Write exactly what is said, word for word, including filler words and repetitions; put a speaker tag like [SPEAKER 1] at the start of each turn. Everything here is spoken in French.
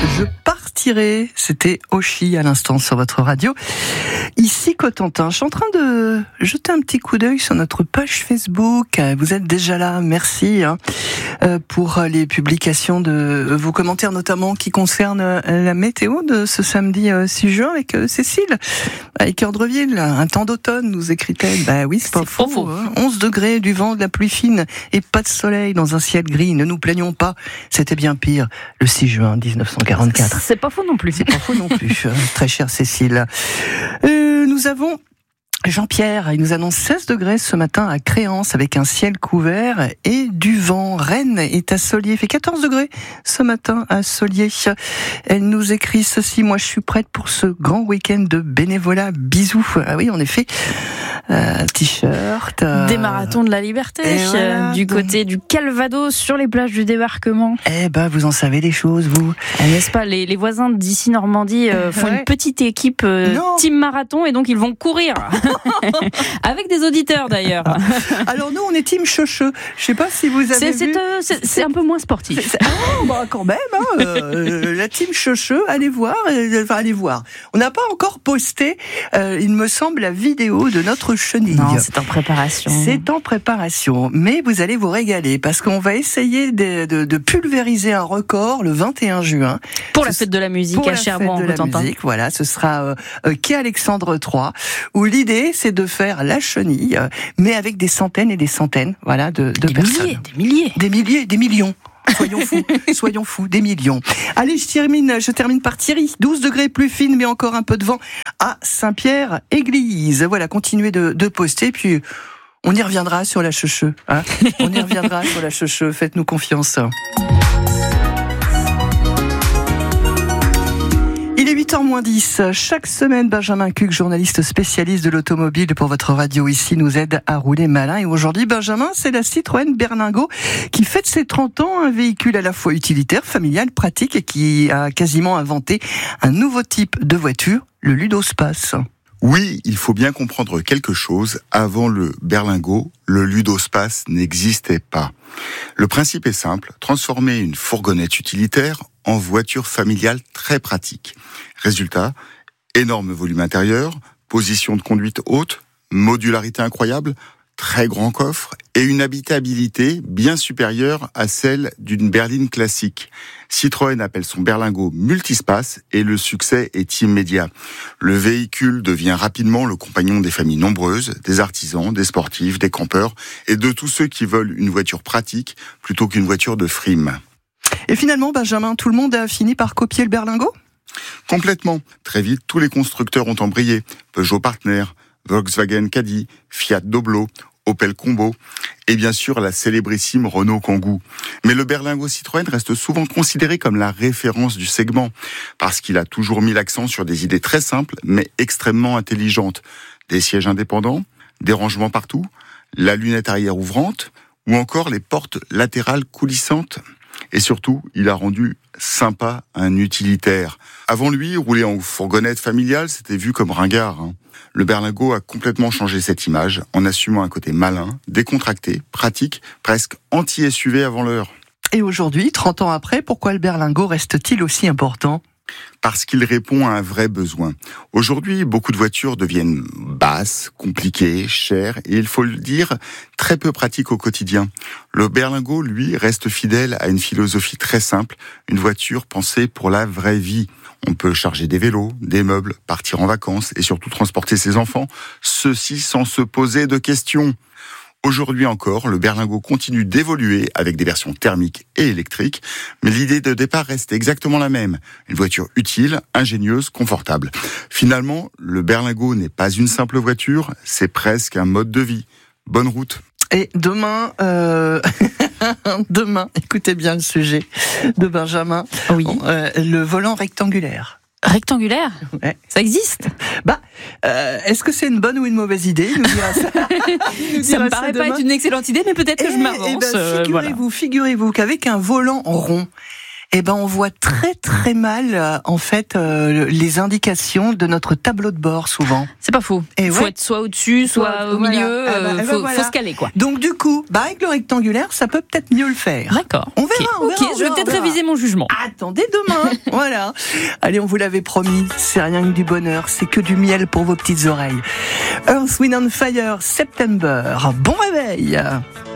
[SPEAKER 1] Je partirai. C'était Oshi à l'instant sur votre radio. Ici Cotentin, je suis en train de jeter un petit coup d'œil sur notre page Facebook. Vous êtes déjà là, merci hein, pour les publications de vos commentaires, notamment qui concernent la météo de ce samedi six juin avec Cécile, avec Ordreville. Un temps d'automne, nous écrit-elle. Bah oui, c'est pas c'est faux. faux. Hein. onze degrés, du vent, de la pluie fine et pas de soleil dans un ciel gris. Ne nous plaignons pas, c'était bien pire le six juin dix-neuf cent quarante-quatre.
[SPEAKER 2] C'est pas faux non plus.
[SPEAKER 1] C'est pas faux non plus, très chère Cécile. Euh, nous avons Jean-Pierre, il nous annonce seize degrés ce matin à Créance avec un ciel couvert et du vent. Rennes est à Solier, il fait quatorze degrés ce matin à Solier. Elle nous écrit ceci: moi je suis prête pour ce grand week-end de bénévolat. Bisous. Ah oui, en effet. Euh, t-shirt. Euh...
[SPEAKER 2] Des marathons de la liberté, voilà, du donc... côté du Calvados, sur les plages du débarquement.
[SPEAKER 1] Eh ben, vous en savez des choses, vous.
[SPEAKER 2] Eh, n'est-ce pas, les, les voisins d'ici Normandie euh, font ouais. une petite équipe euh, team marathon et donc ils vont courir. Avec des auditeurs d'ailleurs.
[SPEAKER 1] Alors nous, on est team checheux. Je sais pas si vous avez
[SPEAKER 2] c'est,
[SPEAKER 1] vu.
[SPEAKER 2] C'est, euh, c'est, c'est un peu moins sportif.
[SPEAKER 1] C'est, c'est... Ah, bah, quand même. Hein, euh, la team checheux, allez voir. Euh, enfin, allez voir. On n'a pas encore posté, euh, il me semble, la vidéo de notre chenille.
[SPEAKER 2] Non, c'est en préparation.
[SPEAKER 1] C'est en préparation, mais vous allez vous régaler parce qu'on va essayer de, de, de pulvériser un record le vingt et un juin.
[SPEAKER 2] Pour la fête de la musique
[SPEAKER 1] pour
[SPEAKER 2] à Cherbourg, en Cotentin.
[SPEAKER 1] Voilà, ce sera euh, euh, quai Alexandre trois, où l'idée c'est de faire la chenille, euh, mais avec des centaines et des centaines, voilà, de, de
[SPEAKER 2] des
[SPEAKER 1] personnes.
[SPEAKER 2] Milliers, des milliers,
[SPEAKER 1] des milliers, des millions. Soyons fous, soyons fous, des millions. Allez, je termine, je termine par Thierry. douze degrés plus fine, mais encore un peu de vent à Saint-Pierre-Église. Voilà, continuez de, de poster, puis on y reviendra sur la checheux. Hein, on y reviendra sur la checheux, faites-nous confiance. Il est huit heures moins dix. Chaque semaine, Benjamin Cuc, journaliste spécialiste de l'automobile pour votre radio ici, nous aide à rouler malin. Et aujourd'hui, Benjamin, c'est la Citroën Berlingo qui fête ses trente ans, un véhicule à la fois utilitaire, familial, pratique et qui a quasiment inventé un nouveau type de voiture, le Ludospace.
[SPEAKER 3] Oui, il faut bien comprendre quelque chose. Avant le Berlingo, le Ludospace n'existait pas. Le principe est simple, transformer une fourgonnette utilitaire en voiture familiale très pratique. Résultat, énorme volume intérieur, position de conduite haute, modularité incroyable, très grand coffre et une habitabilité bien supérieure à celle d'une berline classique. Citroën appelle son Berlingo multispace et le succès est immédiat. Le véhicule devient rapidement le compagnon des familles nombreuses, des artisans, des sportifs, des campeurs et de tous ceux qui veulent une voiture pratique plutôt qu'une voiture de frime.
[SPEAKER 1] Et finalement, Benjamin, tout le monde a fini par copier le Berlingo ?
[SPEAKER 3] Complètement. Très vite, tous les constructeurs ont embrayé. Peugeot Partner, Volkswagen Caddy, Fiat Doblo, Opel Combo et bien sûr la célébrissime Renault Kangoo. Mais le Berlingo Citroën reste souvent considéré comme la référence du segment parce qu'il a toujours mis l'accent sur des idées très simples mais extrêmement intelligentes. Des sièges indépendants, des rangements partout, la lunette arrière ouvrante ou encore les portes latérales coulissantes. Et surtout, il a rendu sympa un utilitaire. Avant lui, rouler en fourgonnette familiale, c'était vu comme ringard. Hein. Le Berlingo a complètement changé cette image en assumant un côté malin, décontracté, pratique, presque anti-S U V avant l'heure.
[SPEAKER 1] Et aujourd'hui, trente ans après, pourquoi le Berlingo reste-t-il aussi important ?
[SPEAKER 3] Parce qu'il répond à un vrai besoin. Aujourd'hui, beaucoup de voitures deviennent basses, compliquées, chères et il faut le dire, très peu pratiques au quotidien. Le Berlingo, lui, reste fidèle à une philosophie très simple, une voiture pensée pour la vraie vie. On peut charger des vélos, des meubles, partir en vacances et surtout transporter ses enfants, ceci sans se poser de questions. Aujourd'hui encore, le Berlingo continue d'évoluer avec des versions thermiques et électriques, mais l'idée de départ reste exactement la même. Une voiture utile, ingénieuse, confortable. Finalement, le Berlingo n'est pas une simple voiture, c'est presque un mode de vie. Bonne route.
[SPEAKER 1] Et demain, euh... demain, écoutez bien le sujet de Benjamin.
[SPEAKER 2] Oui.
[SPEAKER 1] Euh, le volant rectangulaire.
[SPEAKER 2] Rectangulaire ?
[SPEAKER 1] Ouais.
[SPEAKER 2] Ça existe ?
[SPEAKER 1] Bah, euh, est-ce que c'est une bonne ou une mauvaise idée ? Il nous dira ça. Il nous
[SPEAKER 2] ça
[SPEAKER 1] dira
[SPEAKER 2] me paraît
[SPEAKER 1] ça
[SPEAKER 2] pas être une excellente idée, mais peut-être que
[SPEAKER 1] et,
[SPEAKER 2] je m'avance.
[SPEAKER 1] Et ben,
[SPEAKER 2] euh,
[SPEAKER 1] figurez-vous,
[SPEAKER 2] voilà.
[SPEAKER 1] figurez-vous qu'avec un volant rond, eh ben on voit très très mal euh, en fait euh, les indications de notre tableau de bord souvent.
[SPEAKER 2] C'est pas faux. Il faut
[SPEAKER 1] ouais.
[SPEAKER 2] être soit au-dessus, soit, soit au voilà. milieu. Ah bah, euh, bah faut, voilà. faut se caler quoi.
[SPEAKER 1] Donc du coup, bah, avec le rectangulaire, ça peut peut-être mieux le faire.
[SPEAKER 2] D'accord.
[SPEAKER 1] On verra.
[SPEAKER 2] Okay.
[SPEAKER 1] On verra
[SPEAKER 2] ok,
[SPEAKER 1] on
[SPEAKER 2] je vais
[SPEAKER 1] verra,
[SPEAKER 2] peut-être réviser mon jugement.
[SPEAKER 1] Attendez demain. Voilà. Allez, on vous l'avait promis. C'est rien que du bonheur. C'est que du miel pour vos petites oreilles. Earth, Wind and Fire, September. Bon réveil.